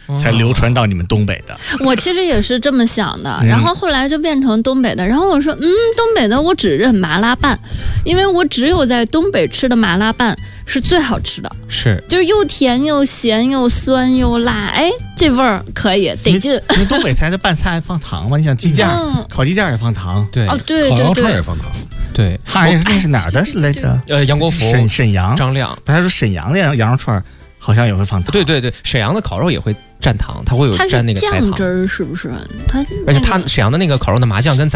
才流传到你们东北的。 我其实也是这么想的，然后后来就变成东北的。然后我说，东北的我只认麻辣拌，因为我只有在东北吃的麻辣拌是最好吃的， 是就是又甜又咸又酸又辣，哎，这味儿可以得劲。 因为东北菜的拌菜放糖嘛，你想鸡架，烤鸡架也放糖， 对哦，对烤羊对对， 串也放糖。 对， 那是哪儿的来着？ 杨国福、 沈阳、 张亮。 他说沈阳的羊肉串好像也会放糖。 对对对，沈阳的烤肉也会蘸糖，它会有它是蘸那个白糖酱汁儿，是不是？它而且它沈阳的那个烤肉的麻酱跟